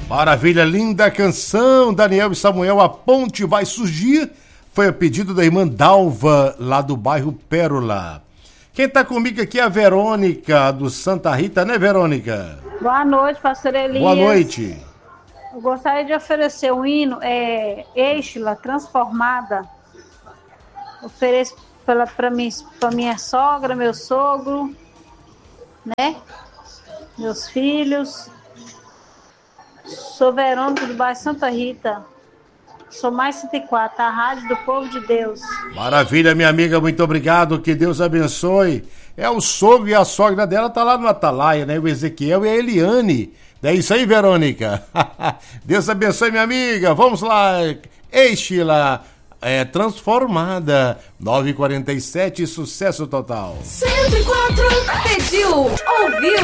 Maravilha, linda canção, Daniel e Samuel, A Ponte Vai Surgir. Foi a pedido da irmã Dalva, lá do bairro Pérola. Quem tá comigo aqui é a Verônica, do Santa Rita, né, Verônica? Boa noite, pastor Elias. Boa noite. Eu gostaria de oferecer um hino, Eixla, Transformada. Ofereço para minha sogra, meu sogro, né? Meus filhos. Sou Verônica, do bairro Santa Rita. Sou mais 104, a Rádio do Povo de Deus. Maravilha, minha amiga, muito obrigado, que Deus abençoe. É o sogro e a sogra dela tá lá no Atalaia, né? O Ezequiel e a Eliane. É isso aí, Verônica. Deus abençoe, minha amiga. Vamos lá. Eixla, Transformada. 9h47, sucesso total. 104, pediu, ouviu.